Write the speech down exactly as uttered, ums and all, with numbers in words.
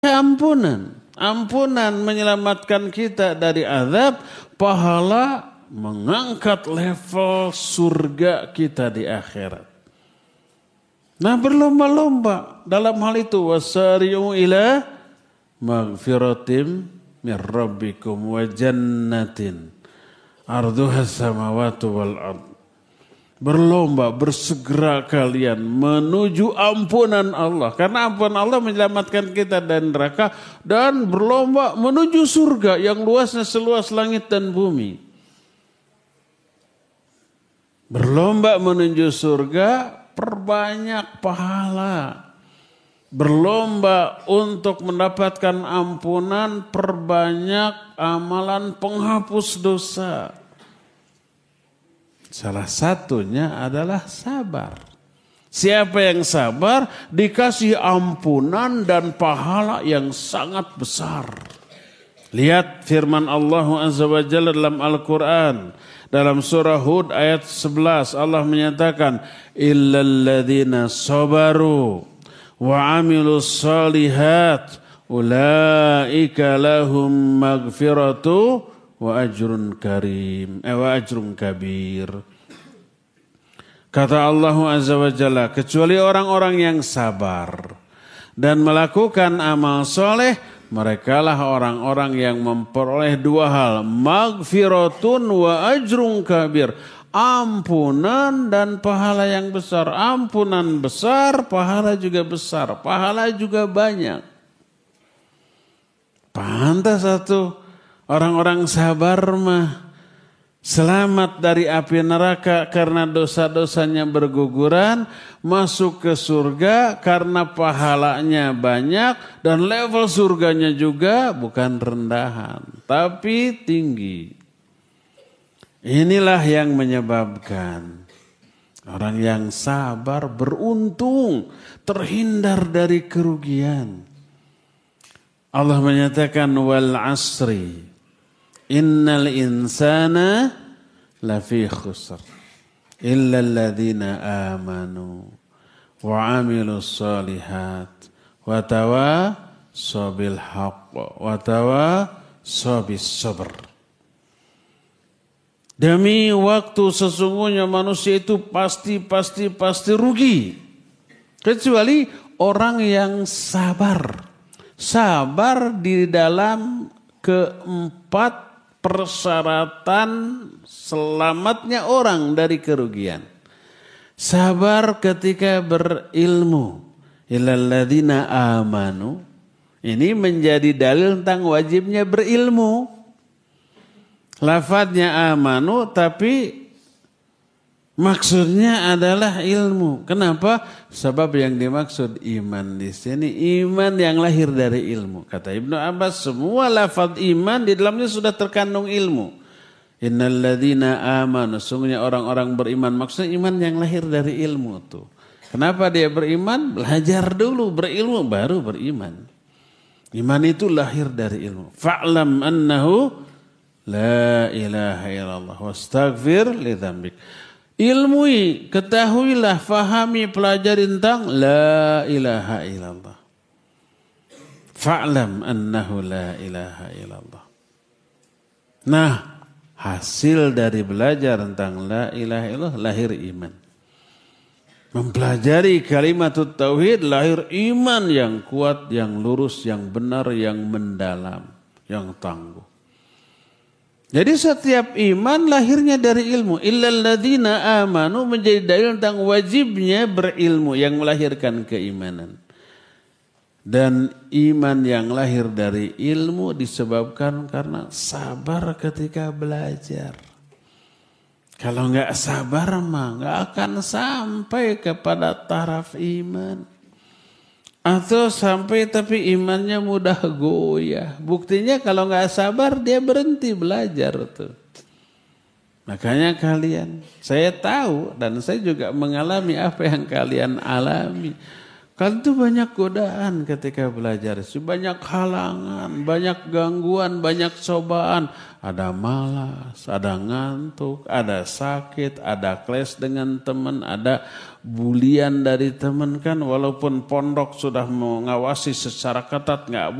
ampunan. Ampunan menyelamatkan kita dari azab, pahala mengangkat level surga kita di akhirat. Nah, berlomba-lomba dalam hal itu, wasari'u ila maghfiratim mir rabbikum wa jannatin arduha samawati wal ard. Berlomba, bersegera kalian menuju ampunan Allah. Karena ampunan Allah menyelamatkan kita dari neraka. Dan berlomba menuju surga yang luasnya seluas langit dan bumi. Berlomba menuju surga, perbanyak pahala. Berlomba untuk mendapatkan ampunan, perbanyak amalan penghapus dosa. Salah satunya adalah sabar. Siapa yang sabar dikasih ampunan dan pahala yang sangat besar. Lihat firman Allah Azza wa Jalla dalam Al-Quran. Dalam surah Hud ayat sebelas Allah menyatakan, illal ladzina sabaru wa amilus solihat ulaika lahum maghfiratu wa ajrun karim, eh, wa ajrun kabir. Kata Allah Azza wa Jalla, kecuali orang-orang yang sabar dan melakukan amal soleh, merekalah orang-orang yang memperoleh dua hal, maghfiratun wa ajrun kabir, ampunan dan pahala yang besar. Ampunan besar, pahala juga besar, pahala juga banyak. Pantas satu orang-orang sabar mah selamat dari api neraka karena dosa-dosanya berguguran, masuk ke surga karena pahalanya banyak dan level surganya juga bukan rendahan tapi tinggi. Inilah yang menyebabkan orang yang sabar beruntung, terhindar dari kerugian. Allah menyatakan wal asri innal insana lafi khusr illa alladhina amanu wa amilus solihat wa tawasaw bil haqq wa tawasaw bis sabr. Demi waktu sesungguhnya manusia itu pasti pasti pasti rugi kecuali orang yang sabar. Sabar di dalam keempat persyaratan selamatnya orang dari kerugian. Sabar ketika berilmu. Illal ladzina amanu. Ini menjadi dalil tentang wajibnya berilmu. Lafadznya amanu tapi maksudnya adalah ilmu. Kenapa? Sebab yang dimaksud iman di sini iman yang lahir dari ilmu. Kata Ibnu Abbas, semua lafaz iman di dalamnya sudah terkandung ilmu. Innal ladzina amanu, sungguhnya orang-orang beriman, maksudnya iman yang lahir dari ilmu tuh. Kenapa dia beriman? Belajar dulu, berilmu baru beriman. Iman itu lahir dari ilmu. Fa'lam annahu la ilaha illallah wastaghfir li dzambik. Ilmui, ketahuilah, fahami, pelajari tentang la ilaha illallah. Fa'lam annahu la ilaha illallah. Nah, hasil dari belajar tentang la ilaha illallah lahir iman. Mempelajari kalimatut tauhid lahir iman yang kuat, yang lurus, yang benar, yang mendalam, yang tangguh. Jadi setiap iman lahirnya dari ilmu. Illal ladzina amanu menjadi dalil tentang wajibnya berilmu yang melahirkan keimanan. Dan iman yang lahir dari ilmu disebabkan karena sabar ketika belajar. Kalau enggak sabar mah enggak akan sampai kepada taraf iman. Atau sampai tapi imannya mudah goyah. Buktinya kalau nggak sabar dia berhenti belajar tuh. Makanya kalian, saya tahu dan saya juga mengalami apa yang kalian alami. Kalian tuh banyak godaan ketika belajar. Banyak halangan, banyak gangguan, banyak cobaan. Ada malas, ada ngantuk, ada sakit, ada clash dengan teman, ada bulian dari teman kan, walaupun pondok sudah mengawasi secara ketat nggak